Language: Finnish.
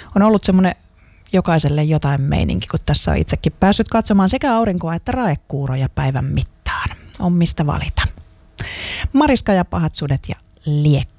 on ollut semmoinen jokaiselle jotain meininki, kun tässä on itsekin päässyt katsomaan sekä aurinkoa että raekuuroja päivän mittaan. On mistä valita. Mariska ja pahat sudet ja liekki.